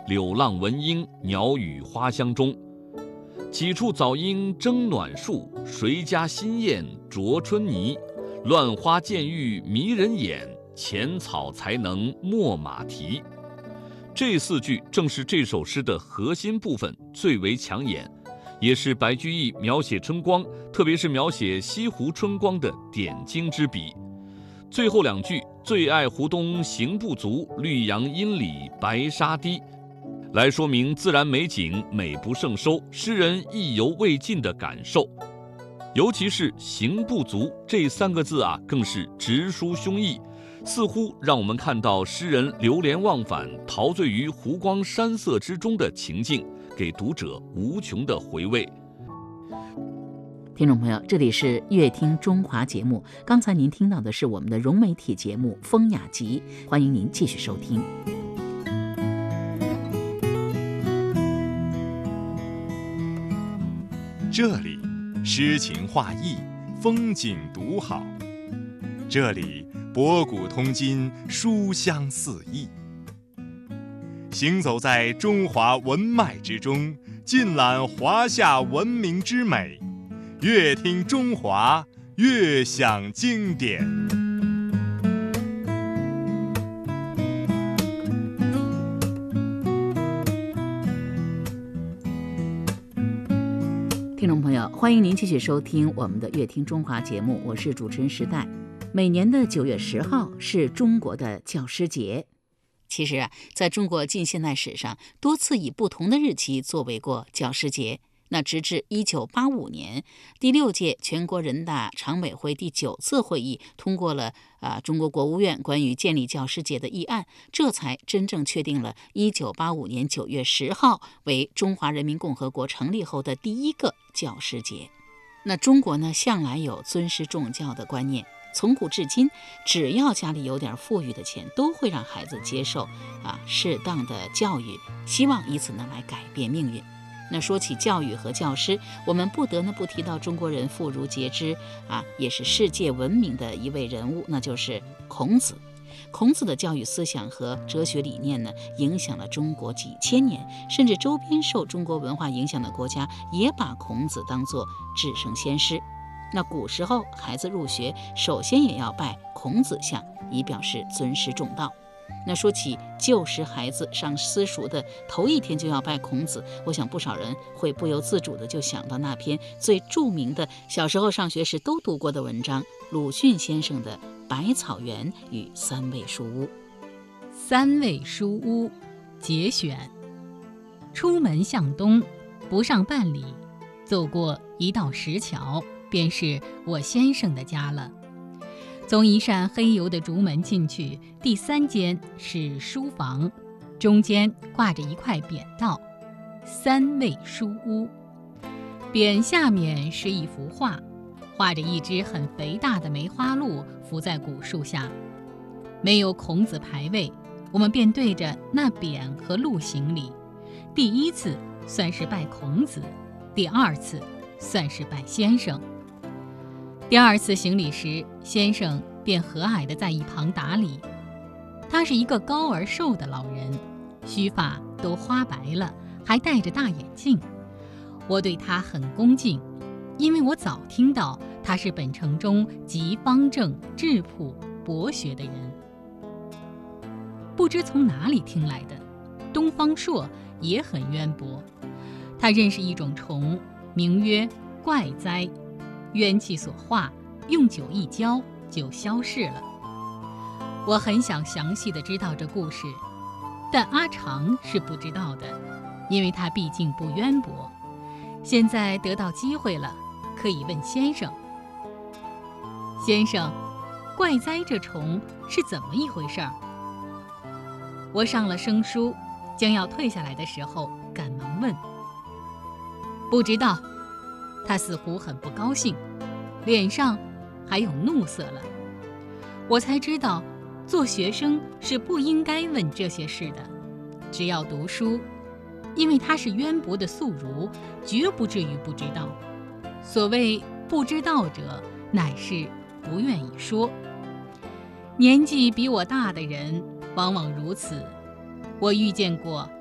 柳浪闻莺，鸟语花香中。几处早莺争暖树，谁家新燕啄春泥？乱花渐欲迷人眼，浅草才能没马蹄。这4句正是这首诗的核心部分，最为抢眼，也是白居易描写春光，特别是描写西湖春光的点睛之笔。最后2句最爱湖东行不足，绿杨阴里白沙堤，来说明自然美景美不胜收，诗人意犹未尽的感受。尤其是行不足这3个字更是直抒胸臆，似乎让我们看到诗人流连忘返，陶醉于湖光山色之中的情境，给读者无穷的回味。 听众朋友，这里是乐听中华节目，刚才您听到的是我们的融媒体节目《风雅集》，欢迎您继续收听。 这里诗情画意，风景独好，这里博古通今，书香四溢。行走在中华文脉之中，尽览华夏文明之美，越听中华，越享经典。 听众朋友，欢迎您继续收听我们的乐听中华节目，我是主持人时代。每年的9月10号是中国的教师节。其实在中国近现代史上，多次以不同的日期作为过教师节。那直至1985年，第6届全国人大常委会第9次会议通过了中国国务院关于建立教师节的议案，这才真正确定了1985年9月10号为中华人民共和国成立后的第1个教师节。那中国呢，向来有尊师重教的观念，从古至今，只要家里有点富裕的钱，都会让孩子接受适当的教育，希望以此呢来改变命运。那说起教育和教师，我们不得不提到中国人妇孺皆知也是世界闻名的一位人物，那就是孔子。孔子的教育思想和哲学理念呢，影响了中国几千年，甚至周边受中国文化影响的国家也把孔子当作至圣先师。那古时候孩子入学，首先也要拜孔子像，以表示尊师重道。那说起旧时孩子上私塾的头1天就要拜孔子，我想不少人会不由自主的就想到那篇最著名的小时候上学时都读过的文章，鲁迅先生的《百草园与三味书屋》。 三味书屋节选：出门向东，不上半里，走过一道石桥，便是我先生的家了。从一扇黑油的竹门进去，第3间是书房，中间挂着一块匾道“三味书屋”。匾下面是一幅画，画着一只很肥大的梅花鹿伏在古树下。没有孔子牌位，我们便对着那匾和鹿行礼。第1次算是拜孔子，第2次算是拜先生。第2次行礼时，先生便和蔼地在一旁打理。他是一个高而瘦的老人，须发都花白了，还戴着大眼镜。我对他很恭敬，因为我早听到他是本城中极方正、质朴、博学的人。不知从哪里听来的，东方朔也很渊博。他认识一种虫，名曰怪哉，冤气所化，用酒一浇就消逝了。我很想详细的知道这故事，但阿长是不知道的，因为他毕竟不渊博。现在得到机会了，可以问先生。先生，怪哉这虫是怎么一回事儿？我上了生疏，将要退下来的时候，赶忙问。不知道。他似乎很不高兴，脸上还有怒色了。我才知道，做学生是不应该问这些事的，只要读书，因为他是渊博的宿儒，绝不至于不知道。所谓不知道者，乃是不愿意说。年纪比我大的人往往如此，我遇见过